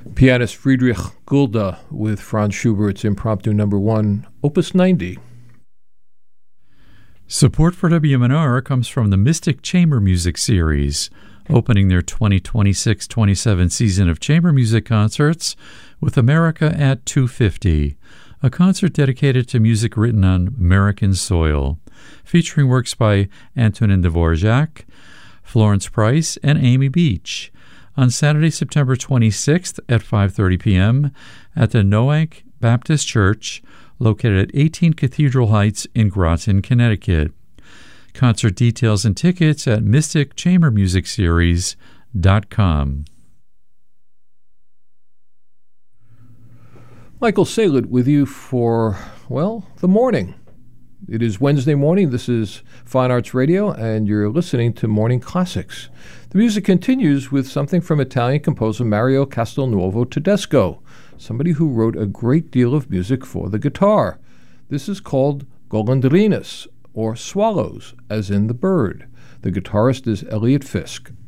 Pianist Friedrich Gulda with Franz Schubert's Impromptu No. 1, Opus 90. Support for WMNR comes from the Mystic Chamber Music Series, opening their 2026-27 season of chamber music concerts with America at 250, a concert dedicated to music written on American soil, featuring works by Antonin Dvorak, Florence Price, and Amy Beach, on Saturday, September 26th at 5:30 p.m. at the Noack Baptist Church, located at 18 Cathedral Heights in Groton, Connecticut. Concert details and tickets at mysticchambermusicseries.com. Michael Saylor with you for, the morning. It is Wednesday morning. This is Fine Arts Radio, and you're listening to Morning Classics. The music continues with something from Italian composer Mario Castelnuovo Tedesco, somebody who wrote a great deal of music for the guitar. This is called Golondrinas, or Swallows, as in the bird. The guitarist is Elliot Fisk.